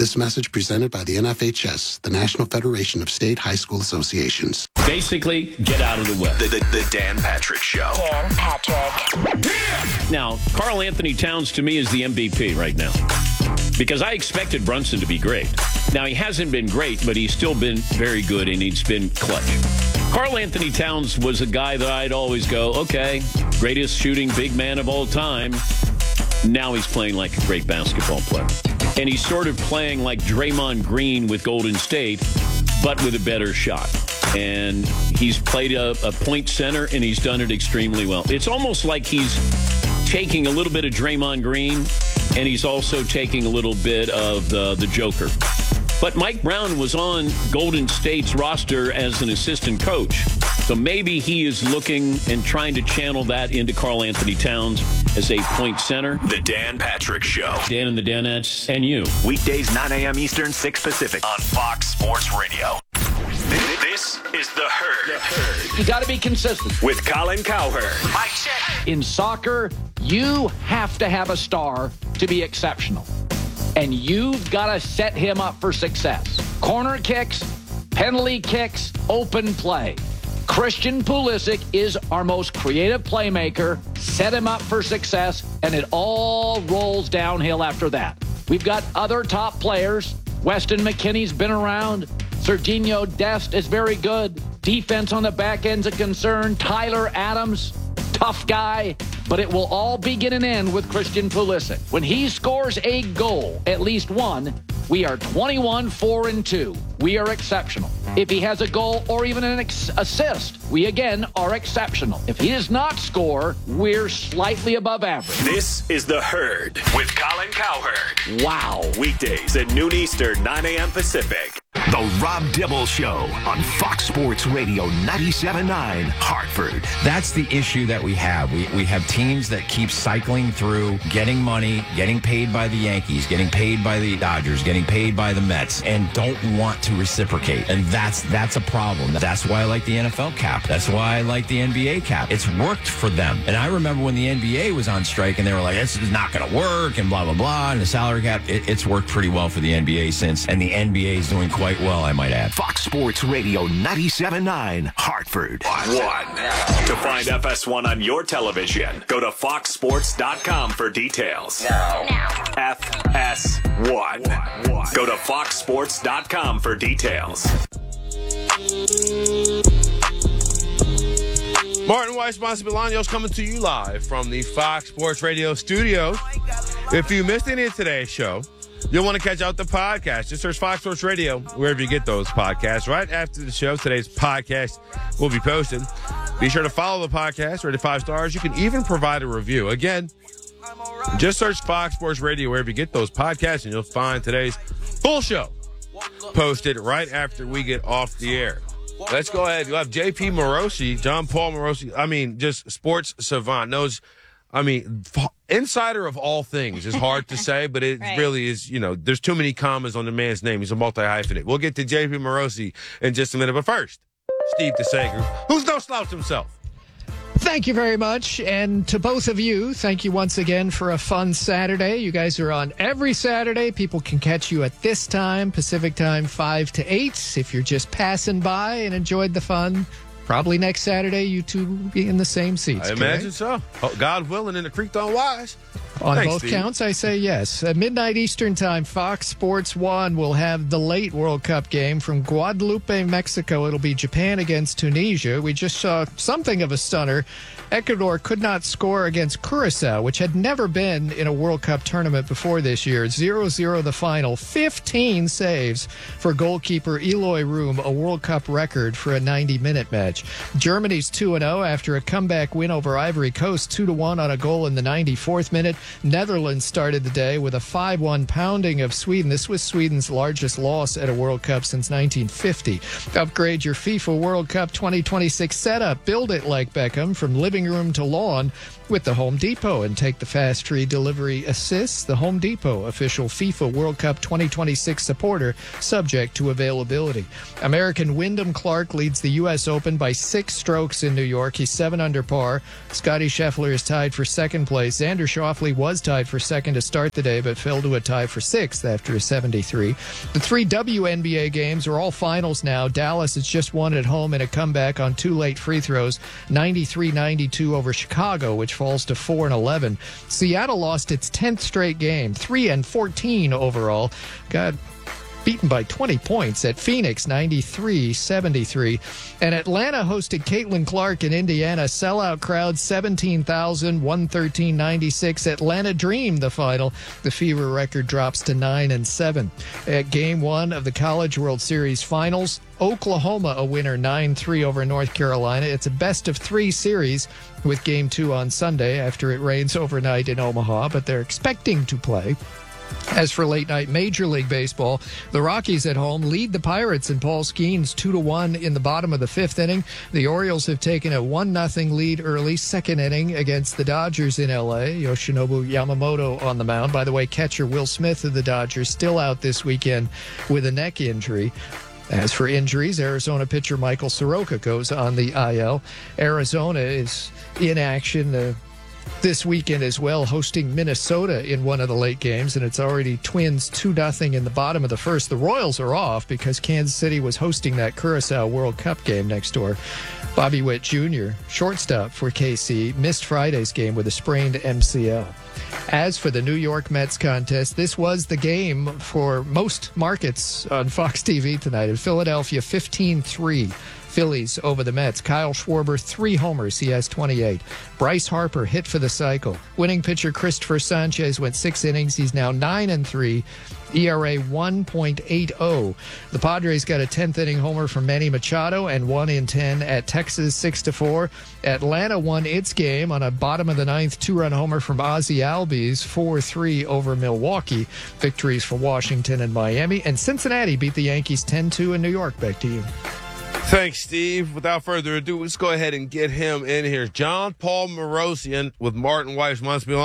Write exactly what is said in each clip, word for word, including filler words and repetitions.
This message presented by the N F H S, the National Federation of State High School Associations. Basically, get out of the way. The, the, the Dan Patrick Show. Dan Patrick. Now, Karl Anthony Towns to me is the M V P right now because I expected Brunson to be great. Now, he hasn't been great, but he's still been very good, and he's been clutch. Karl Anthony Towns was a guy that I'd always go, okay, greatest shooting big man of all time. Now he's playing like a great basketball player. And he's sort of playing like Draymond Green with Golden State, but with a better shot. And he's played a, a point center, and he's done it extremely well. It's almost like he's taking a little bit of Draymond Green, and he's also taking a little bit of the, the Joker. But Mike Brown was on Golden State's roster as an assistant coach. So maybe he is looking and trying to channel that into Karl Anthony Towns as a point center. The Dan Patrick Show. Dan and the Danettes and you. Weekdays, nine a.m. Eastern, six Pacific on Fox Sports Radio. This is The Herd. The Herd. You got to be consistent. With Colin Cowherd. Mike check. In soccer, you have to have a star to be exceptional. And you've got to set him up for success. Corner kicks, penalty kicks, open play. Christian Pulisic is our most creative playmaker. Set him up for success, and it all rolls downhill after that. We've got other top players. Weston McKennie's been around. Serginho Dest is very good. Defense on the back end's a concern. Tyler Adams, tough guy. But it will all begin and end with Christian Pulisic. When he scores a goal, at least one, we are twenty-one, four, and two. We are exceptional. If he has a goal or even an ex- assist, we again are exceptional. If he does not score, we're slightly above average. This is The Herd with Colin Cowherd. Wow. Weekdays at noon Eastern, nine a.m. Pacific. The Rob Dibble Show on Fox Sports Radio ninety-seven point nine, Hartford. That's the issue that we have. We we have teams that keep cycling through, getting money, getting paid by the Yankees, getting paid by the Dodgers, getting paid by the Mets, and don't want to reciprocate. And that's that's a problem. That's why I like the N F L cap. That's why I like the N B A cap. It's worked for them. And I remember when the N B A was on strike and they were like, this is not going to work and blah, blah, blah. And the salary cap, it, it's worked pretty well for the N B A since. And the N B A is doing quite well, I might add. Fox Sports Radio ninety-seven point nine, Hartford. One. To find F S one on your television, go to fox sports dot com for details. Now. F S one. Go to fox sports dot com for details. Martin Weiss, Monsi Bolaños coming to you live from the Fox Sports Radio studios. If you missed any of today's show, you'll want to catch out the podcast. Just search Fox Sports Radio wherever you get those podcasts. Right after the show, today's podcast will be posted. Be sure to follow the podcast, rate it five stars. You can even provide a review. Again, just search Fox Sports Radio wherever you get those podcasts, and you'll find today's full show posted right after we get off the air. Let's go ahead. You'll have J P Morosi, John Paul Morosi. I mean, just sports savant. Knows, I mean, f- insider of all things is hard to say, but it right. really is, you know, there's too many commas on the man's name. He's a multi-hyphenate. We'll get to J P Morosi in just a minute. But first, Steve DeSager, who's no slouch himself. Thank you very much. And to both of you, thank you once again for a fun Saturday. You guys are on every Saturday. People can catch you at this time, Pacific time, five to eight. If you're just passing by and enjoyed the fun, probably next Saturday, you two will be in the same seats. I imagine so. Oh, God willing, and the creek don't rise. On Thanks, both Steve. counts, I say yes. At midnight Eastern time, Fox Sports one will have the late World Cup game from Guadalupe, Mexico. It'll be Japan against Tunisia. We just saw something of a stunner. Ecuador could not score against Curacao, which had never been in a World Cup tournament before this year. zero zero the final. fifteen saves for goalkeeper Eloy Room, a World Cup record for a ninety-minute match. Germany's two and oh after a comeback win over Ivory Coast, two to one on a goal in the ninety-fourth minute. Netherlands started the day with a five one pounding of Sweden. This was Sweden's largest loss at a World Cup since nineteen fifty. Upgrade your FIFA World Cup twenty twenty-six setup. Build it like Beckham from living room to lawn with the Home Depot and take the fast free delivery assists. The Home Depot, official FIFA World Cup twenty twenty-six supporter, subject to availability. American Wyndham Clark leads the U S Open by six strokes in New York. He's seven under par. Scotty Scheffler is tied for second place. Xander Schauffele was tied for second to start the day, but fell to a tie for sixth after a seventy-three. The three W N B A games are all finals now. Dallas has just won at home in a comeback on two late free throws, ninety-three ninety-two over Chicago, which falls to four and eleven. Seattle lost its tenth straight game, three and fourteen overall. Got beaten by twenty points at Phoenix, ninety-three seventy-three. And Atlanta hosted Caitlin Clark in Indiana. Sellout crowd, seventeen thousand, one thirteen ninety-six. Atlanta Dream, the final. The Fever record drops to nine and seven. At game one of the College World Series Finals, Oklahoma a winner nine three over North Carolina. It's a best of three series with game two on Sunday after it rains overnight in Omaha, but they're expecting to play. As for late night Major League Baseball, the Rockies at home lead the Pirates in Paul Skeens two to one in the bottom of the fifth inning. The Orioles have taken a one nothing lead early, second inning against the Dodgers in L A. Yoshinobu Yamamoto on the mound. By the way, catcher Will Smith of the Dodgers still out this weekend with a neck injury. As for injuries, Arizona pitcher Michael Soroka goes on the I L. Arizona is in action uh, this weekend as well, hosting Minnesota in one of the late games, and it's already Twins two nothing in the bottom of the first. The Royals are off because Kansas City was hosting that Curacao World Cup game next door. Bobby Witt Junior, shortstop for K C, missed Friday's game with a sprained M C L. As for the New York Mets contest, this was the game for most markets on Fox T V tonight. In Philadelphia, fifteen three. Phillies over the Mets. Kyle Schwarber, three homers. He has twenty-eight. Bryce Harper hit for the cycle. Winning pitcher Christopher Sanchez went six innings. He's now nine and three. E R A one point eight oh. The Padres got a tenth inning homer from Manny Machado and one in ten at Texas six to four. Atlanta won its game on a bottom of the ninth two-run homer from Ozzie Albies, four three over Milwaukee. Victories for Washington and Miami. And Cincinnati beat the Yankees ten two in New York. Back to you. Thanks, Steve. Without further ado, let's go ahead and get him in here. John Paul Marosian with Martin Weiss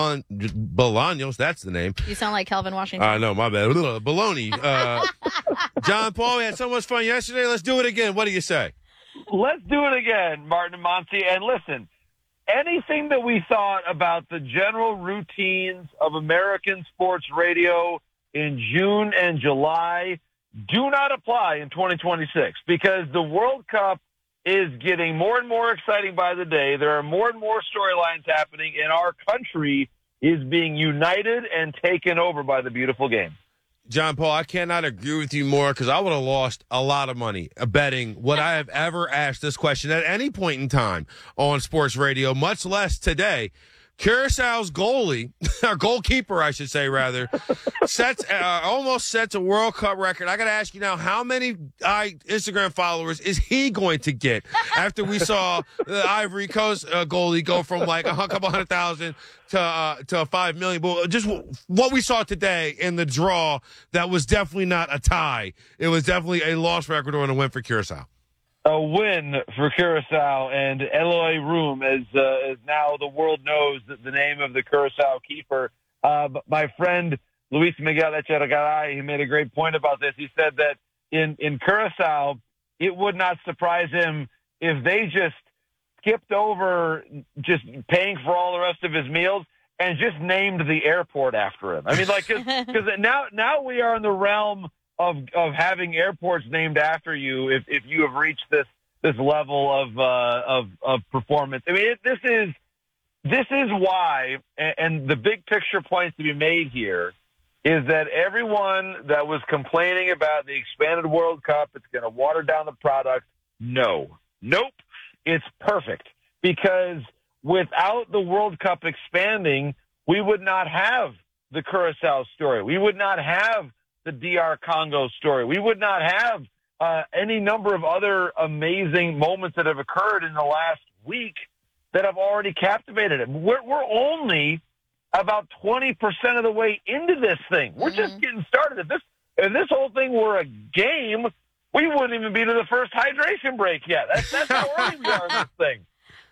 Bolaños. That's the name. You sound like Calvin Washington. I know, my bad. Baloney. Uh, John Paul, we had so much fun yesterday. Let's do it again. What do you say? Let's do it again, Martin and Monty. And listen, anything that we thought about the general routines of American sports radio in June and July do not apply in twenty twenty-six, because the World Cup is getting more and more exciting by the day. There are more and more storylines happening, and our country is being united and taken over by the beautiful game. John Paul, I cannot agree with you more, because I would have lost a lot of money betting what I have ever asked this question at any point in time on sports radio, much less today. Curaçao's goalie, or goalkeeper, I should say, rather, sets uh, almost sets a World Cup record. I got to ask you now, how many uh, Instagram followers is he going to get after we saw the Ivory Coast uh, goalie go from like a couple hundred thousand to uh, to five million? But just what we saw today in the draw, that was definitely not a tie. It was definitely a loss for Ecuador and a win for Curaçao. A win for Curaçao, and Eloy Room, as, uh, as now the world knows the, the name of the Curaçao keeper. Uh, my friend Luis Miguel Echegaray, he made a great point about this. He said that in, in Curaçao, it would not surprise him if they just skipped over just paying for all the rest of his meals and just named the airport after him. I mean, like, because now, now we are in the realm of of having airports named after you if, if you have reached this this level of uh, of of performance. I mean, it, this is this is why, and, and the big picture points to be made here is that everyone that was complaining about the expanded World Cup, it's going to water down the product. No, nope, it's perfect, because without the World Cup expanding, we would not have the Curaçao story. We would not have the D R Congo story. We would not have uh, any number of other amazing moments that have occurred in the last week that have already captivated it. We're, we're only about twenty percent of the way into this thing. We're mm-hmm. just getting started. If this, if this whole thing were a game, we wouldn't even be to the first hydration break yet. That's, that's how early we are in this thing.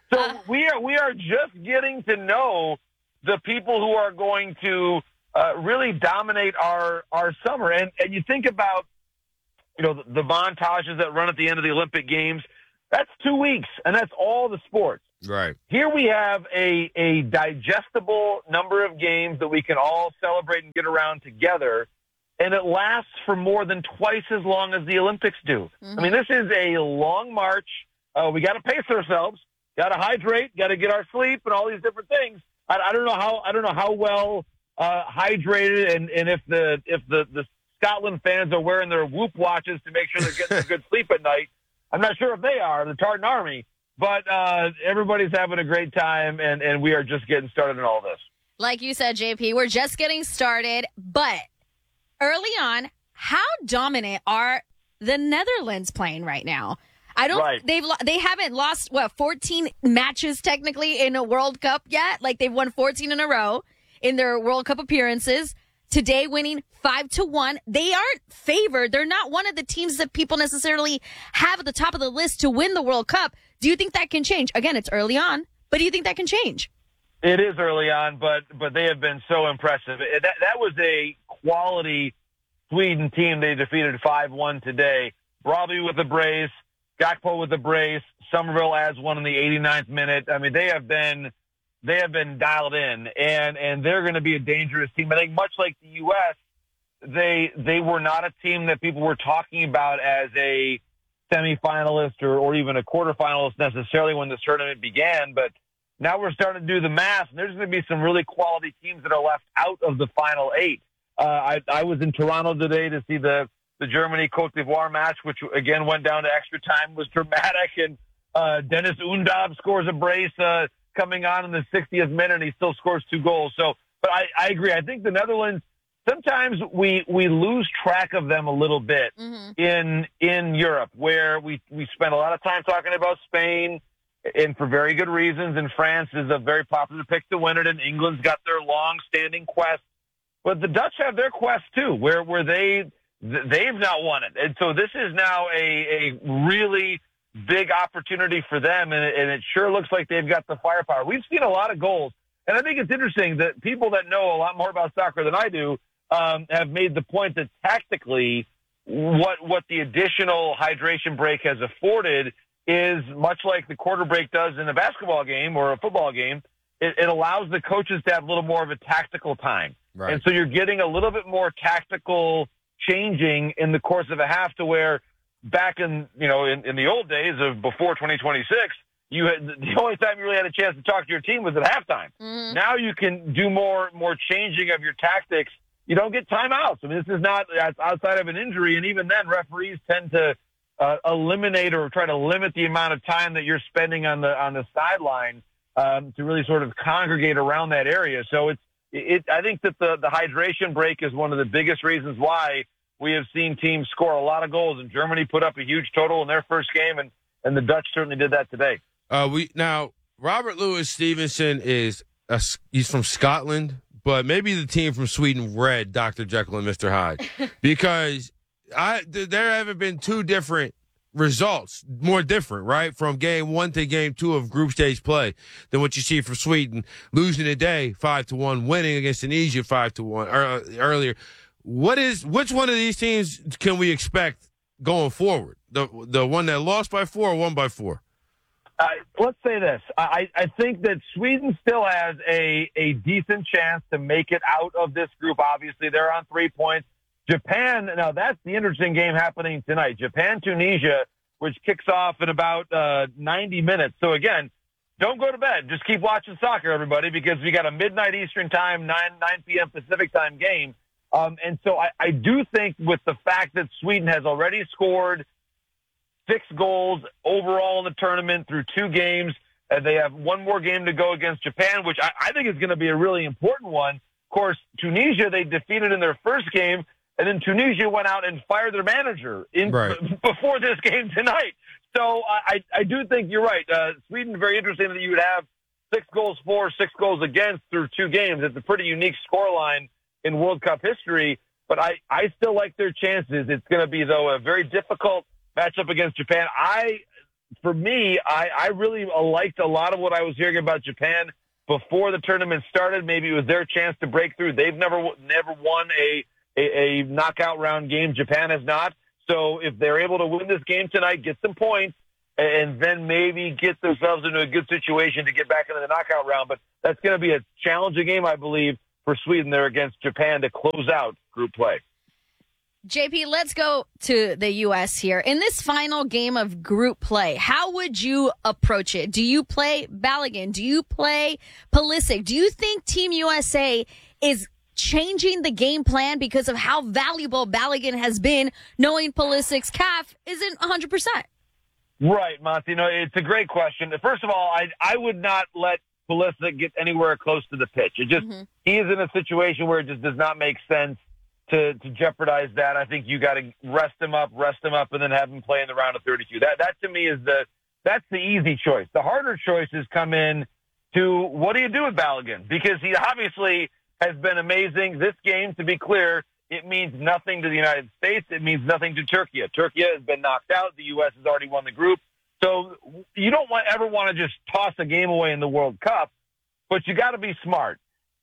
So Uh, we are we are just getting to know the people who are going to uh, really dominate our our summer. And and you think about, you know, the, the montages that run at the end of the Olympic Games. That's two weeks, and that's all the sports. Right. Here we have a a digestible number of games that we can all celebrate and get around together, and it lasts for more than twice as long as the Olympics do. Mm-hmm. I mean, this is a long march. Uh, we got to pace ourselves. Got to hydrate, got to get our sleep, and all these different things. I, I don't know how I don't know how well uh, hydrated, and, and if the if the, the Scotland fans are wearing their Whoop watches to make sure they're getting some good sleep at night. I'm not sure if they are, the Tartan Army, but uh, everybody's having a great time, and, and we are just getting started in all this. Like you said, J P, we're just getting started, but early on, how dominant are the Netherlands playing right now? I don't. Right. They've lo- they haven't lost what fourteen matches technically in a World Cup yet. Like they've won fourteen in a row in their World Cup appearances. Today, winning five to one. They aren't favored. They're not one of the teams that people necessarily have at the top of the list to win the World Cup. Do you think that can change? Again, it's early on, but do you think that can change? It is early on, but but they have been so impressive. That that was a quality Sweden team. They defeated five one today. Robbie with the brace. Gakpo with the brace. Somerville adds one in the eighty-ninth minute. I mean, they have been they have been dialed in, and and they're going to be a dangerous team. I think much like the U S, they they were not a team that people were talking about as a semifinalist or, or even a quarterfinalist necessarily when this tournament began. But now we're starting to do the math, and there's going to be some really quality teams that are left out of the final eight. Uh, I, I was in Toronto today to see the The Germany-Cote d'Ivoire match, which again went down to extra time, was dramatic. And uh, Dennis Undab scores a brace uh, coming on in the sixtieth minute, and he still scores two goals. So, but I, I agree. I think the Netherlands, sometimes we we lose track of them a little bit mm-hmm. in in Europe, where we, we spend a lot of time talking about Spain, and for very good reasons. And France is a very popular pick to win it, and England's got their long-standing quest. But the Dutch have their quest, too, where where they – they've not won it. And so this is now a, a really big opportunity for them, and it, and it sure looks like they've got the firepower. We've seen a lot of goals, and I think it's interesting that people that know a lot more about soccer than I do um, have made the point that tactically what what the additional hydration break has afforded is much like the quarter break does in a basketball game or a football game. It, it allows the coaches to have a little more of a tactical time. Right. And so you're getting a little bit more tactical changing in the course of a half, to where back in, you know, in, in the old days of before twenty twenty-six, you had the only time you really had a chance to talk to your team was at halftime. Mm-hmm. Now you can do more, more changing of your tactics. You don't get timeouts. I mean, this is not outside of an injury. And even then, referees tend to uh, eliminate or try to limit the amount of time that you're spending on the, on the sideline um, to really sort of congregate around that area. So it's, It, I think that the, the hydration break is one of the biggest reasons why we have seen teams score a lot of goals. And Germany put up a huge total in their first game, and, and the Dutch certainly did that today. Uh, we now Robert Louis Stevenson is a, he's from Scotland, but maybe the team from Sweden read Doctor Jekyll and Mister Hyde, because I th- there haven't been two different results, more different, right, from game one to game two of group stage play than what you see from Sweden, losing today five to one, winning against Tunisia five to one uh, earlier. What is which one of these teams can we expect going forward? The the one that lost by four or won by four? Uh, let's say this. I, I think that Sweden still has a, a decent chance to make it out of this group. Obviously, they're on three points. Japan, now that's the interesting game happening tonight. Japan-Tunisia, which kicks off in about uh, ninety minutes. So, again, don't go to bed. Just keep watching soccer, everybody, because we got a midnight Eastern time, nine p.m. Pacific time game. Um, and so I, I do think with the fact that Sweden has already scored six goals overall in the tournament through two games, and they have one more game to go against Japan, which I, I think is going to be a really important one. Of course, Tunisia, they defeated in their first game, and then Tunisia went out and fired their manager in, right. b- before this game tonight. So I, I do think you're right. Uh, Sweden, very interesting that you would have six goals for, six goals against through two games. It's a pretty unique scoreline in World Cup history, but I, I still like their chances. It's going to be, though, a very difficult matchup against Japan. I for me, I, I really liked a lot of what I was hearing about Japan before the tournament started. Maybe it was their chance to break through. They've never never won a, a, a knockout round game. Japan has not. So if they're able to win this game tonight, get some points, and then maybe get themselves into a good situation to get back into the knockout round. But that's going to be a challenging game, I believe, for Sweden there against Japan to close out group play. J P, let's go to the U S here. In this final game of group play, how would you approach it? Do you play Balogun? Do you play Pulisic? Do you think Team U S A is changing the game plan because of how valuable Balogun has been, knowing Pulisic's calf isn't one hundred percent? Right, Monty. No, it's a great question. First of all, I I would not let Pulisic get anywhere close to the pitch. It just mm-hmm. he is in a situation where it just does not make sense to to jeopardize that. I think you got to rest him up, rest him up, and then have him play in the round of thirty-two. That that to me is the that's the easy choice. The harder choices come in to what do you do with Balogun? Because he obviously has been amazing. This game, to be clear, it means nothing to the United States. It means nothing to Turkey. Turkey has been knocked out. The U S has already won the group. So you don't want, ever want to just toss a game away in the World Cup, but you got to be smart.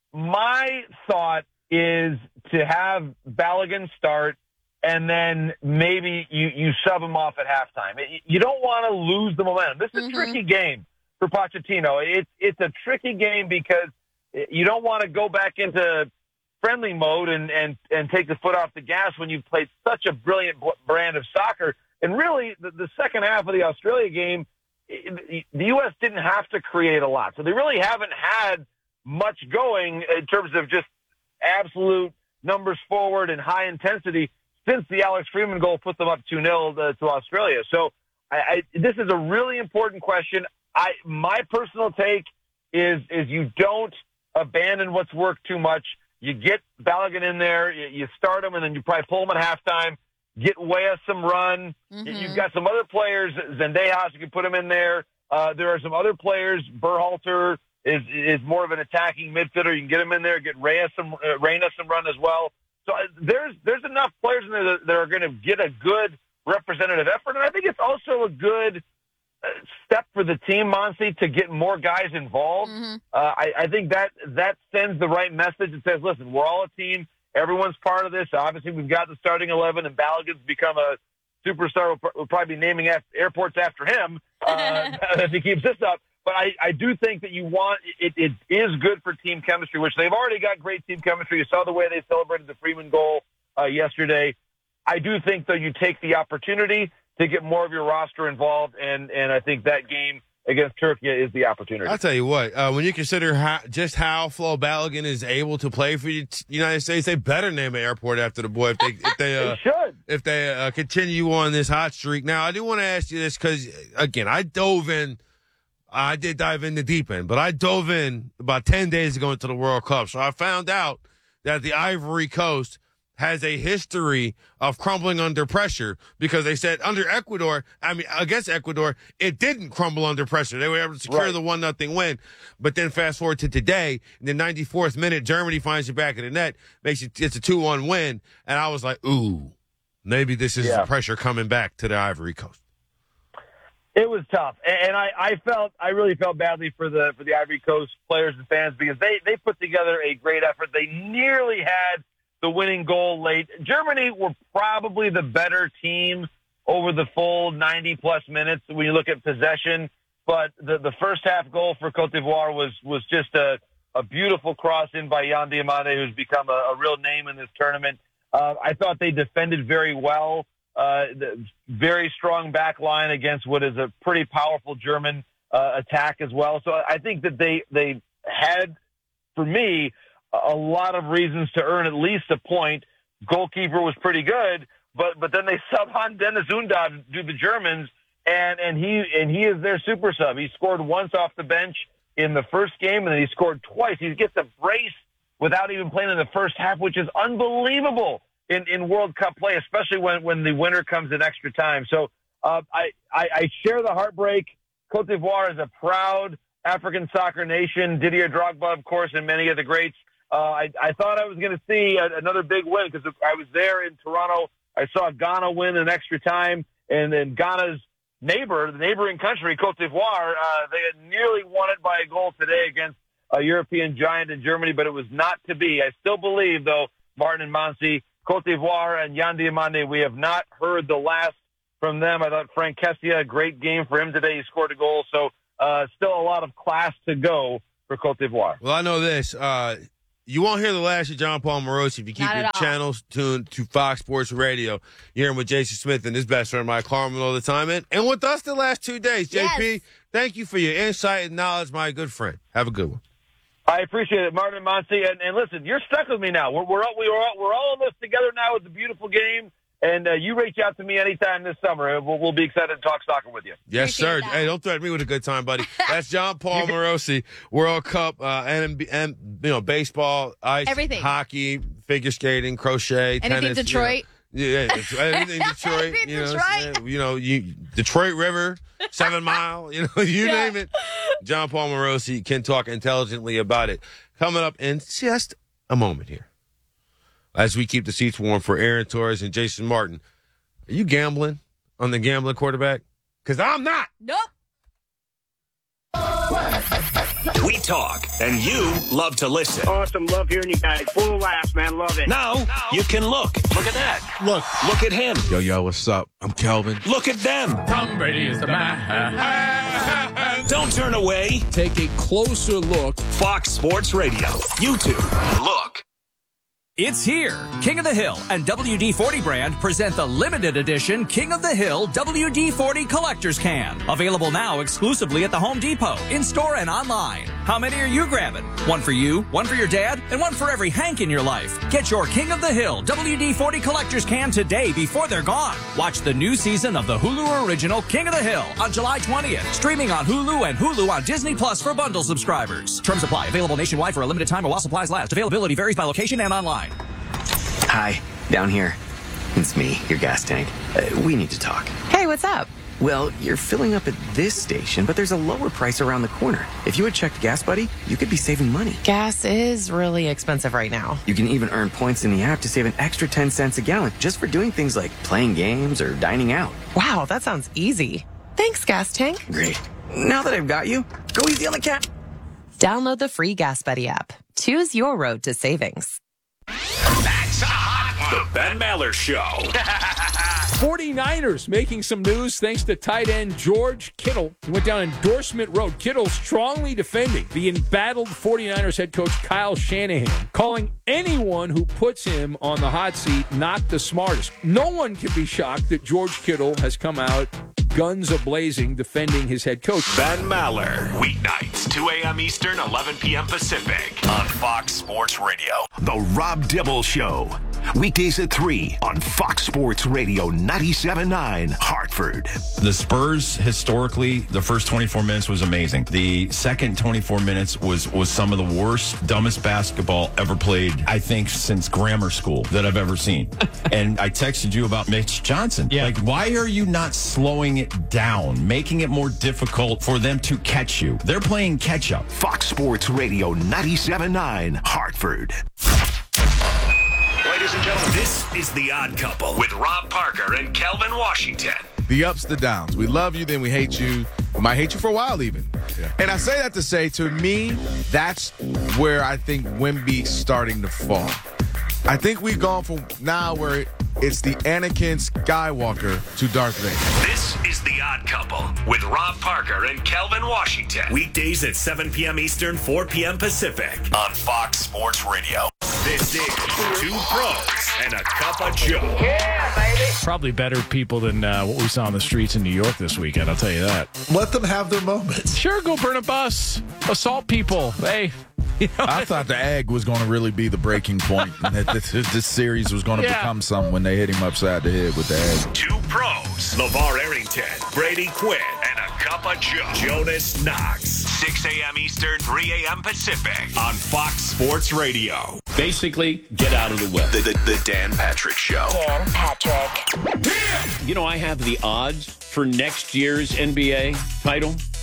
My thought is to have Balogun start, and then maybe you, you sub him off at halftime. You don't want to lose the momentum. This is mm-hmm. a tricky game for Pochettino. It's, it's a tricky game because you don't want to go back into friendly mode and, and, and take the foot off the gas when you've played such a brilliant brand of soccer. And really, the, the second half of the Australia game, the U S didn't have to create a lot. So they really haven't had much going in terms of just absolute numbers forward and high intensity since the Alex Freeman goal put them up two nil to, to Australia. So I, I, this is a really important question. I my personal take is is you don't abandon what's worked too much. You get Balogun in there, you, you start him, and then you probably pull him at halftime. Get Weah some run. Mm-hmm. You've got some other players, Zendejas, you can put him in there. Uh, there are some other players. Berhalter is is more of an attacking midfielder. You can get him in there. Get Reyes some uh, Reyna some run as well. So uh, there's there's enough players in there that, that are going to get a good representative effort, and I think it's also a good uh, step for the team, Monty, to get more guys involved. Mm-hmm. Uh, I, I think that that sends the right message. It says, listen, we're all a team. Everyone's part of this. Obviously, we've got the starting eleven, and Balogun's become a superstar. We'll probably be naming airports after him uh, if he keeps this up. But I, I do think that you want it, it is good for team chemistry, which they've already got great team chemistry. You saw the way they celebrated the Freeman goal uh, yesterday. I do think, though, you take the opportunity to get more of your roster involved, and, and I think that game against Turkey is the opportunity. I'll tell you what, uh, when you consider how, just how Flo Balogun is able to play for the United States, they better name an airport after the boy if they if they, uh, they should. If they uh, continue on this hot streak. Now, I do want to ask you this because, again, I dove in. I did dive in the deep end, but I dove in about ten days ago into the World Cup. So I found out that the Ivory Coast has a history of crumbling under pressure because they said under Ecuador, I mean, against Ecuador, it didn't crumble under pressure. They were able to secure right. the one nothing win. But then fast forward to today, in the ninety-fourth minute, Germany finds the back of the net, makes it, it's a two one win. And I was like, ooh, maybe this is yeah. the pressure coming back to the Ivory Coast. It was tough, and I, I felt I really felt badly for the for the Ivory Coast players and fans because they, they put together a great effort. They nearly had the winning goal late. Germany were probably the better team over the full ninety plus minutes when you look at possession, but the, the first half goal for Cote d'Ivoire was was just a, a beautiful cross in by Yan Diomande, who's become a, a real name in this tournament. Uh, I thought they defended very well. Uh, the very strong back line against what is a pretty powerful German uh, attack as well. So I think that they, they had, for me, a lot of reasons to earn at least a point. Goalkeeper was pretty good, but, but then they sub on Dennis Undav to the Germans, and, and he, and he is their super sub. He scored once off the bench in the first game, and then he scored twice. He gets a brace without even playing in the first half, which is unbelievable in, in World Cup play, especially when, when the winner comes in extra time. So uh, I, I, I share the heartbreak. Cote d'Ivoire is a proud African soccer nation. Didier Drogba, of course, and many of the greats. Uh, I, I thought I was going to see a, another big win because I was there in Toronto. I saw Ghana win in extra time, and then Ghana's neighbor, the neighboring country, Cote d'Ivoire, uh, they had nearly won it by a goal today against a European giant in Germany, but it was not to be. I still believe, though, Martin and Monsi, Cote d'Ivoire and Yan Diomande, we have not heard the last from them. I thought Frank Kessie, a great game for him today. He scored a goal, so uh, still a lot of class to go for Cote d'Ivoire. Well, I know this. Uh, you won't hear the last of John Paul Morosi if you keep Not your at all. channels tuned to Fox Sports Radio. You're here with Jason Smith and his best friend, Mike Harmon, all the time. And, and with us the last two days. J P, Yes. thank you for your insight and knowledge, my good friend. Have a good one. I appreciate it, Martin and Monsi. And, and listen, you're stuck with me now. We're we're all, we are, we're all in this together now. It's a beautiful game. And uh, you reach out to me anytime this summer. We'll, we'll be excited to talk soccer with you. Yes, Appreciate sir. that. Hey, don't threaten me with a good time, buddy. That's John Paul Morosi, World Cup, uh, and, and you know, baseball, ice, Everything. hockey, figure skating, crochet, Anything tennis. Detroit. You know, yeah, it's- anything Detroit. Anything you know, Detroit. yeah, you know, you Detroit River, Seven Mile. You know, you Yeah. name it. John Paul Morosi can talk intelligently about it. Coming up in just a moment here, as we keep the seats warm for Aaron Torres and Jason Martin. Are you gambling on the gambling quarterback? Because I'm not. Nope. We talk, and you love to listen. Awesome. Love hearing you guys. Full of laughs, man. Love it. Now you can look. Look at that. Look. Look at him. Yo, yo, what's up? I'm Kelvin. Look at them. Tom Brady is the man. Don't turn away. Take a closer look. Fox Sports Radio. YouTube. Look. It's here. King of the Hill and W D forty brand present the limited edition King of the Hill W D forty Collector's Can. Available now exclusively at the Home Depot, in-store and online. How many are you grabbing? One for you, one for your dad, and one for every Hank in your life. Get your King of the Hill W D forty Collector's Can today before they're gone. Watch the new season of the Hulu original King of the Hill on July twentieth. Streaming on Hulu and Hulu on Disney Plus for bundle subscribers. Terms apply. Available nationwide for a limited time or while supplies last. Availability varies by location and online. Hi, down here. It's me, your gas tank. Uh, we need to talk. Hey, what's up? Well, you're filling up at this station, but there's a lower price around the corner. If you had checked Gas Buddy, you could be saving money. Gas is really expensive right now. You can even earn points in the app to save an extra ten cents a gallon just for doing things like playing games or dining out. Wow, that sounds easy. Thanks, Gas Tank. Great. Now that I've got you, go easy on the cat. Download the free Gas Buddy app. Choose your road to savings. That's a hot one. The Ben Maller Show. forty-niners making some news thanks to tight end George Kittle. He went down endorsement road. Kittle strongly defending the embattled forty-niners head coach Kyle Shanahan, calling anyone who puts him on the hot seat not the smartest. No one can be shocked that George Kittle has come out guns a-blazing defending his head coach. Ben Maller. Weeknights, two a.m. Eastern, eleven p.m. Pacific on Fox Sports Radio. The Rob Dibble Show. Weekdays at three on Fox Sports Radio ninety-seven point nine, Hartford. The Spurs, historically, the first twenty-four minutes was amazing. The second twenty-four minutes was, was some of the worst, dumbest basketball ever played, I think, since grammar school that I've ever seen. And I texted you about Mitch Johnson. Yeah. Like, why are you not slowing it down, making it more difficult for them to catch you? They're playing catch up. Fox Sports Radio ninety-seven point nine, Hartford. Ladies and gentlemen, this is The Odd Couple with Rob Parker and Kelvin Washington. The ups, the downs. We love you, then we hate you. We might hate you for a while even. Yeah. And I say that to say, to me, that's where I think Wemby's starting to fall. I think we've gone from now where it's the Anakin Skywalker to Darth Vader. This is The Odd Couple with Rob Parker and Kelvin Washington. Weekdays at seven p.m. Eastern, four p.m. Pacific on Fox Sports Radio. This is Two Pros and a Cup of Joe. Yeah, baby. Probably better people than uh, what we saw on the streets in New York this weekend, I'll tell you that. Let them have their moments. Sure, go burn a bus, assault people. Hey, you know, I thought the Ag was going to really be the breaking point, and that this, this series was going to Yeah. become something when they hit him upside the head with the Ag. Two Pros, LeVar Arrington, Brady Quinn, and a Cup of Joe. Jonas Knox, six a.m. Eastern, three a.m. Pacific on Fox Sports Radio. Basically, get out of the way. The, the, the Dan Patrick Show. Dan Patrick. You know, I have the odds for next year's N B A title.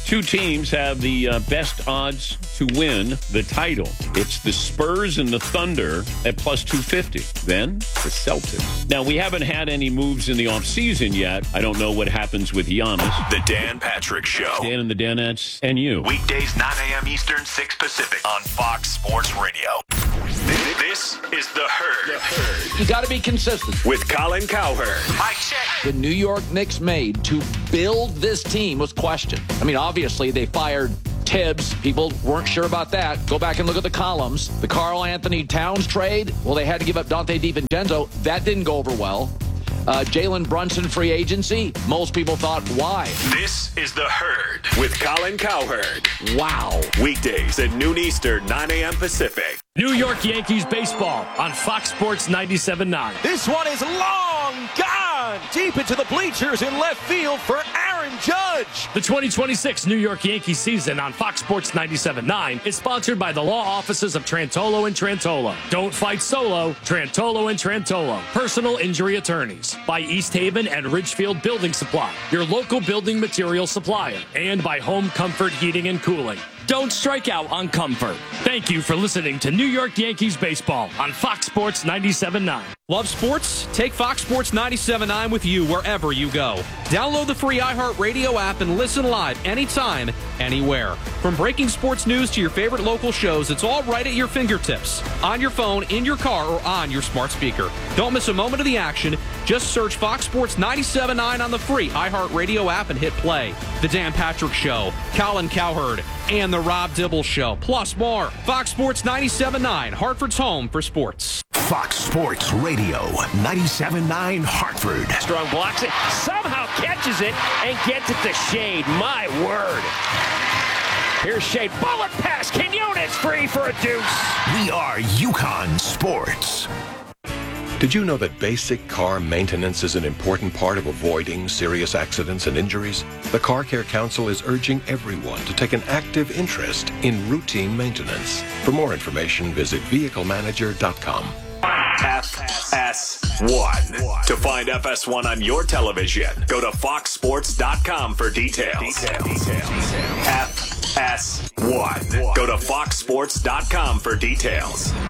two teams have the uh, best odds to win the title. It's the Spurs and the Thunder at plus two fifty. Then the Celtics. Now, we haven't had any moves in the offseason yet. I don't know what happens with Giannis. The Dan Patrick Show. Dan and the Danettes and you. Weekdays, nine a.m. Eastern, six Pacific on Fox Sports Radio. This is The Herd. The Herd. You got to be consistent. With Colin Cowherd. I check. The New York Knicks made to build this team was questioned. I mean, obviously, they fired Tibbs. People weren't sure about that. Go back and look at the columns. The Karl Anthony Towns trade, well, they had to give up Dante DiVincenzo. That didn't go over well. Uh, Jalen Brunson free agency, most people thought, why? This is The Herd with Colin Cowherd. Wow. Weekdays at noon Eastern, nine a.m. Pacific. New York Yankees baseball on Fox Sports ninety-seven point nine. This one is long gone deep into the bleachers in left field for Aaron Judge. The twenty twenty-six New York Yankees season on Fox Sports ninety-seven point nine is sponsored by the law offices of Trantolo and Trantolo. Don't fight solo. Trantolo and Trantolo. Personal injury attorneys. By East Haven and Ridgefield Building Supply, your local building material supplier. And by Home Comfort Heating and Cooling. Don't strike out on comfort. Thank you for listening to New York Yankees baseball on Fox Sports ninety-seven point nine. Love sports? Take Fox Sports ninety-seven point nine with you wherever you go. Download the free iHeartRadio app and listen live anytime, anywhere. From breaking sports news to your favorite local shows, it's all right at your fingertips. On your phone, in your car, or on your smart speaker. Don't miss a moment of the action. Just search Fox Sports ninety-seven point nine on the free iHeartRadio app and hit play. The Dan Patrick Show, Colin Cowherd, and The Rob Dibble Show, plus more. Fox Sports ninety-seven point nine, Hartford's home for sports. Fox Sports Radio, ninety-seven point nine Hartford. Strong blocks it, somehow catches it, and gets it to Shade. My word. Here's Shade. Bullet pass. Quinones free for a deuce. We are Yukon Sports. Did you know that basic car maintenance is an important part of avoiding serious accidents and injuries? The Car Care Council is urging everyone to take an active interest in routine maintenance. For more information, visit vehicle manager dot com. F S one. To find F S one on your television, go to fox sports dot com for details. F S one. Go to fox sports dot com for details.